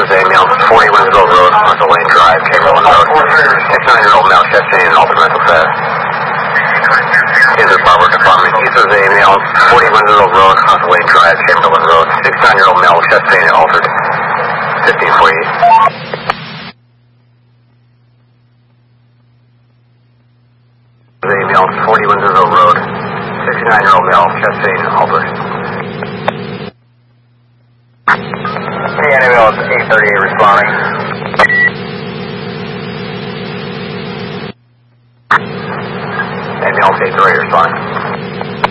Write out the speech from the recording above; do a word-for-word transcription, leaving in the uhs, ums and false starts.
is a male, forty Winslow Road, Russell Lane Drive, Chamberlain Road. sixty-nine-year-old male, chest pain and altered mental status. Inter Barber Department. East is a male, forty Winslow Road, Russell Lane Drive, Chamberlain Road. sixty-nine-year-old male, chest pain and altered. fifteen forty-eight. Is a male, forty Winslow Road. sixty-nine-year-old male, chest pain and altered. Hey, animal, eight thirty-eight responding. Animal, eight thirty-eight responding.